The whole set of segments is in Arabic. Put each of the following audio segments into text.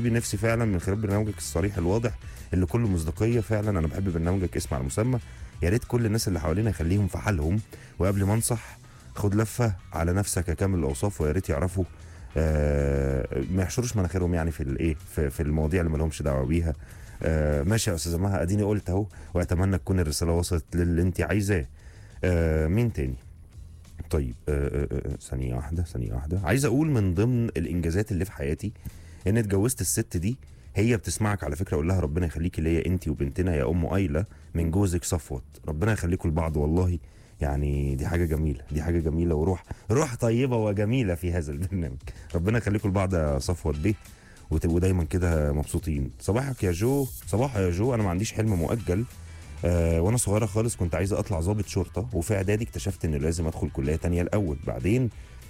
حبيبي نفسي فعلا من خلال برنامجك الصريح الواضح اللي كله مصداقيه، فعلا انا بحب برنامجك اسم على المسمى. يا ريت كل الناس اللي حوالينا يخليهم في حالهم، وقبل ما انصح خد لفه على نفسك كامل الاوصاف، ويا ريت يعرفوا ما يحشروش مناخيرهم يعني في الايه في المواضيع اللي ما لهمش دعوه بيها. ماشي يا استاذه مها، اديني قلت اهو، واتمنى تكون الرساله وصلت للي انت عايزاه. مين تاني؟ طيب ثانيه واحده، عايز اقول من ضمن الانجازات اللي في حياتي ان اتجوزت الست دي. هي بتسمعك على فكره، اقول لها ربنا يخليكي ليا انت وبنتنا يا ام ايله من جوزك صفوت، ربنا يخليكم لبعض والله. يعني دي حاجه جميله، دي حاجه جميله، روح طيبه وجميله في هذا البرنامج. ربنا يخليكم لبعض يا صفوت بيه، وتبقوا دايما كده مبسوطين. صباحك يا جو، صباح يا جو. انا ما عنديش حلم مؤجل. وانا صغيره خالص كنت عايزه اطلع ضابط شرطه، وفي اعدادي اكتشفت ان لازم ادخل كليه تانية الاول. بعدين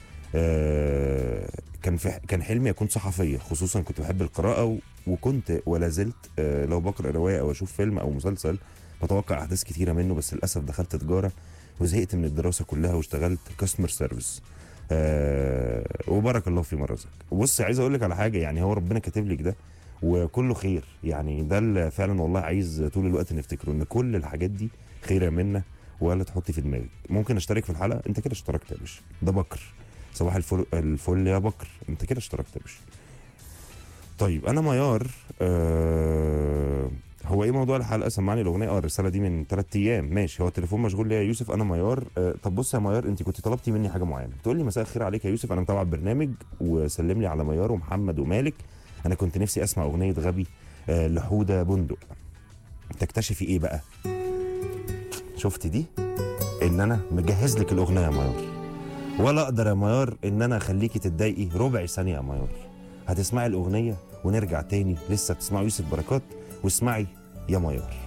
كان حلمي اكون صحفيه، خصوصا كنت بحب القراءه وكنت ولا زلت لو بقرا روايه او اشوف فيلم او مسلسل بتوقع احداث كتيره منه. بس للاسف دخلت تجاره وزهقت من الدراسه كلها واشتغلت كاستمر سيرفيس. وبارك الله في مرزقك. بص عايز اقول لك على حاجه، يعني هو ربنا كاتب لك ده وكله خير. يعني ده اللي فعلا والله عايز طول الوقت نفتكره، ان كل الحاجات دي خير منا، ولا تحطي في دماغك. ممكن اشترك في الحلقه؟ انت كده اشتركت يا باشا، ده بكر. صباح الفل يا بكر، انت كده اشتركت يا باشا. طيب انا ميار. هو ايه موضوع الحلقه؟ سمعني الاغنيه. الرساله دي من 3 ايام. ماشي، هو التليفون مشغول ليه يا يوسف؟ انا ميار. طب بص يا ميار، انت كنت طلبتي مني حاجه معينه، بتقول لي مساء الخير عليك يا يوسف، انا متابع البرنامج وسلم لي على ميار ومحمد ومالك. انا كنت نفسي اسمع اغنيه غبي لحوده بندق. تكتشفي ايه بقى؟ شفت دي؟ ان انا مجهز لك الاغنيه يا ميار، ولا اقدر يا ميار ان انا اخليكي تتضايقي ربع ثانيه يا ميار. هتسمعي الاغنيه ونرجع تاني. لسه بتسمعوا يوسف بركات، واسمعي يا ميار.